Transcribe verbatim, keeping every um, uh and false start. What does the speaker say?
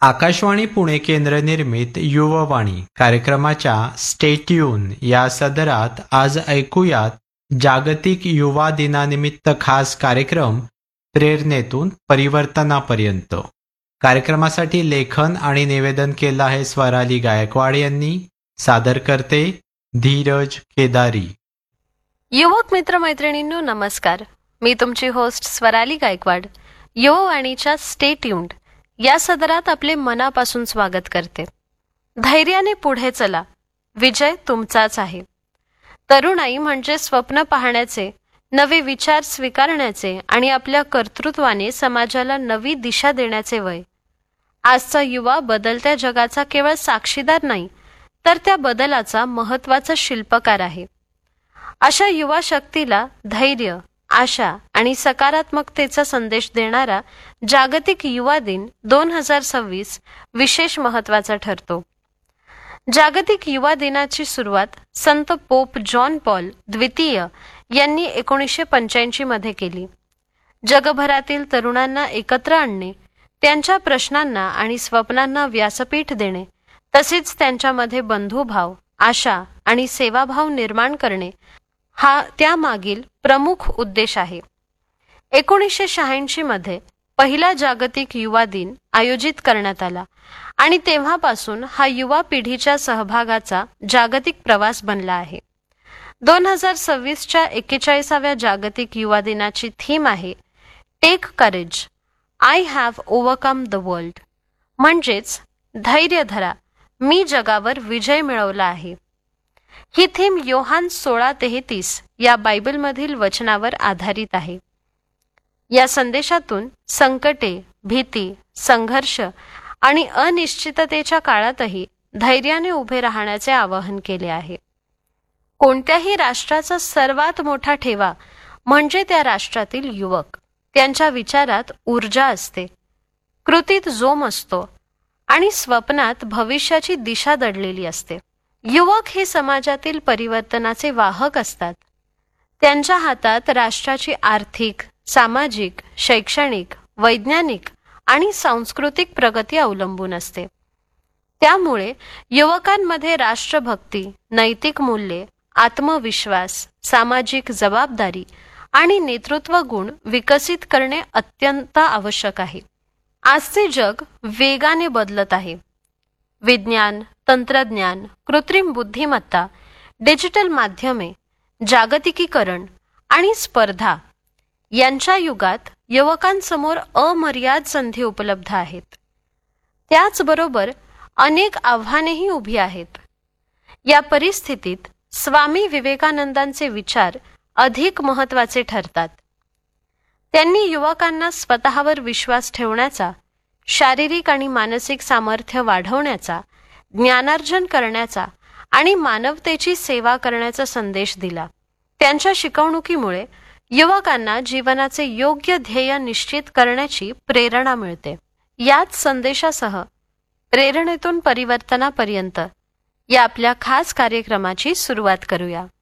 आकाशवाणी पुणे केंद्र निर्मित युववाणी कार्यक्रमाच्या स्टे ट्यून या सदरात आज ऐकूयात जागतिक युवा दिनानिमित्त खास कार्यक्रम प्रेरणेतून परिवर्तनापर्यंत. कार्यक्रमासाठी लेखन आणि निवेदन केलं आहे स्वराली गायकवाड यांनी. सादर करते धीरज केदारी. युवक मित्र मैत्रिणींनो नमस्कार. मी तुमची host Swarali Gaikwad युववाणीच्या stay tuned या सदरात आपले मनापासून स्वागत करते. धैर्याने पुढे चला, विजय तुमचाच आहे. तरुणाई म्हणजे स्वप्न पाहण्याचे, नवे विचार स्वीकारण्याचे आणि आपल्या कर्तृत्वाने समाजाला नवी दिशा देण्याचे वय. आजचा युवा बदलत्या जगाचा केवळ साक्षीदार नाही, तर त्या बदलाचा महत्त्वाचा शिल्पकार आहे. अशा युवा शक्तीला धैर्य, आशा आणि सकारात्मकतेचा संदेश देणारा जागतिक युवा दिन दोन हजार सव्वीस विशेष महत्त्वाचा ठरतो. जागतिक युवा दिनाची सुरुवात संत पोप जॉन पॉल द्वितीय यांनी एकोणीसशे पंच्याऐंशी मध्ये केली. जगभरातील तरुणांना एकत्र आणणे, त्यांच्या प्रश्नांना आणि स्वप्नांना व्यासपीठ देणे, तसेच त्यांच्यामध्ये बंधुभाव, आशा आणि सेवाभाव निर्माण करणे हा त्यामागील प्रमुख उद्देश आहे. एकोणीसशे शहाऐंशी मध्ये पहिला जागतिक युवा दिन आयोजित करण्यात आला आणि तेव्हापासून हा युवा पिढीच्या सहभागाचा जागतिक प्रवास बनला आहे. दोन हजार सव्वीसच्या एक्केचाळीसाव्या जागतिक युवा दिनाची थीम आहे take courage, I have overcome the world, म्हणजेच धैर्य धरा, मी जगावर विजय मिळवला आहे. ही थीम योहान सोळा तेहतीस या बायबलमधील वचनावर आधारित आहे. या संदेशातून संकटे, भीती, संघर्ष आणि अनिश्चिततेच्या काळातही धैर्याने उभे राहण्याचे आवाहन केले आहे. कोणत्याही राष्ट्राचा सर्वात मोठा ठेवा म्हणजे त्या राष्ट्रातील युवक. त्यांच्या विचारात ऊर्जा असते, कृतीत जोम असतो आणि स्वप्नात भविष्याची दिशा दडलेली असते. युवक हे समाजातील परिवर्तनाचे वाहक असतात. त्यांच्या हातात राष्ट्राची आर्थिक, सामाजिक, शैक्षणिक, वैज्ञानिक आणि सांस्कृतिक प्रगती अवलंबून असते. त्यामुळे युवकांमध्ये राष्ट्रभक्ती, नैतिक मूल्ये, आत्मविश्वास, सामाजिक जबाबदारी आणि नेतृत्व गुण विकसित करणे अत्यंत आवश्यक आहे. आजचे जग वेगाने बदलत आहे. विज्ञान, तंत्रज्ञान, कृत्रिम बुद्धिमत्ता, डिजिटल माध्यमे, जागतिकीकरण आणि स्पर्धा यांच्या युगात युवकांसमोर अमर्याद संधी उपलब्ध आहेत. त्याचबरोबर अनेक आव्हानेही उभी आहेत. या परिस्थितीत स्वामी विवेकानंदांचे विचार अधिक महत्त्वाचे ठरतात. त्यांनी युवकांना स्वतःवर विश्वास ठेवण्याचा, शारीरिक आणि मानसिक सामर्थ्य वाढवण्याचा, ज्ञानार्जन करण्याचा आणि मानवतेची सेवा करण्याचा संदेश दिला. त्यांच्या शिकवणुकीमुळे युवकांना जीवनाचे योग्य ध्येय निश्चित करण्याची प्रेरणा मिळते. याच संदेशासह प्रेरणेतून परिवर्तनापर्यंत या आपल्या खास कार्यक्रमाची सुरुवात करूया.